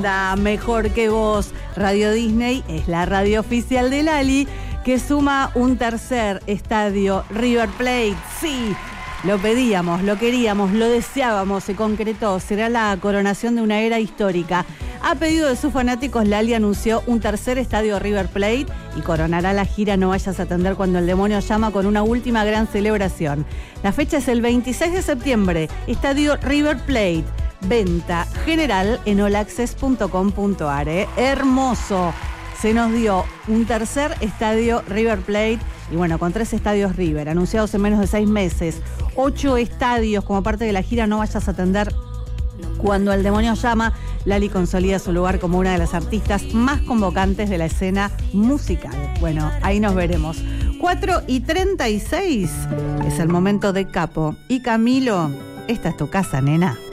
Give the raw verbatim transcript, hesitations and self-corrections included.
Da mejor que vos. Radio Disney es la radio oficial de Lali, que suma un tercer estadio River Plate. Sí, lo pedíamos, lo queríamos, lo deseábamos, se concretó. Será la coronación de una era histórica. A pedido de sus fanáticos, Lali anunció un tercer estadio River Plate y coronará la gira No Vayas a Atender Cuando el Demonio Llama con una última gran celebración. La fecha es el veintiséis de septiembre, estadio River Plate. Venta general en all access punto com punto a r. ¿eh? Hermoso. Se nos dio un tercer estadio River Plate y bueno, con tres estadios River, anunciados en menos de seis meses. Ocho estadios como parte de la gira No Vayas a Atender Cuando el Demonio Llama. Lali consolida su lugar como una de las artistas más convocantes de la escena musical. Bueno, ahí nos veremos. cuatro y treinta y seis es el momento de Capo y Camilo. Esta es tu casa, nena.